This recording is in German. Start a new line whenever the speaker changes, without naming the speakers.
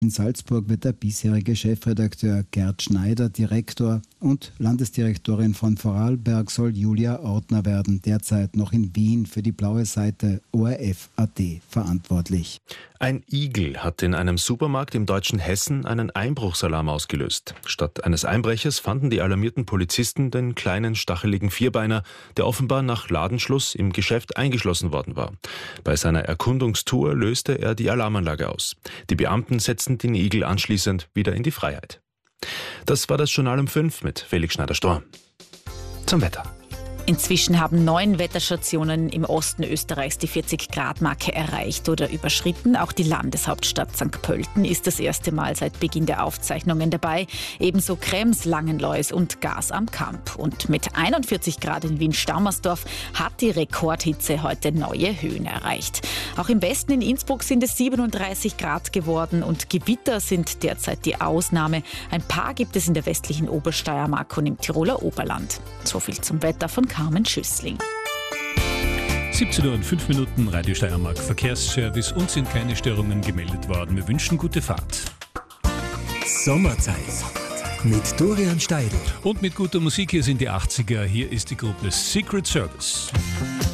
In Salzburg wird der bisherige Chefredakteur Gerd Schneider Direktor und Landesdirektorin von Vorarlberg soll Julia Ortner werden, derzeit noch in Wien für die blaue Seite ORF.at verantwortlich.
Ein Igel hat in einem Supermarkt im deutschen Hessen einen Einbruchsalarm ausgelöst. Statt eines Einbrechers fanden die alarmierten Polizisten den kleinen stacheligen Vierbeiner, der offenbar nach Ladenschluss im Geschäft eingeschlossen worden war. Bei seiner Erkundungstour löste er die Alarmanlage aus. Die Beamten setzten den Igel anschließend wieder in die Freiheit. Das war das Journal um 5 mit Felix Schneider-Storm. Zum Wetter.
Inzwischen haben 9 Wetterstationen im Osten Österreichs die 40-Grad-Marke erreicht oder überschritten. Auch die Landeshauptstadt St. Pölten ist das erste Mal seit Beginn der Aufzeichnungen dabei. Ebenso Krems, Langenlois und Gars am Kamp. Und mit 41 Grad in Wien-Staumersdorf hat die Rekordhitze heute neue Höhen erreicht. Auch im Westen in Innsbruck sind es 37 Grad geworden und Gewitter sind derzeit die Ausnahme. Ein paar gibt es in der westlichen Obersteiermark und im Tiroler Oberland. So viel zum Wetter von Carmen Schüssling.
17:05 Uhr, Radio Steiermark Verkehrsservice. Uns sind keine Störungen gemeldet worden. Wir wünschen gute Fahrt.
Sommerzeit mit Dorian Steidl.
Und mit guter Musik, hier sind die 80er. Hier ist die Gruppe Secret Service.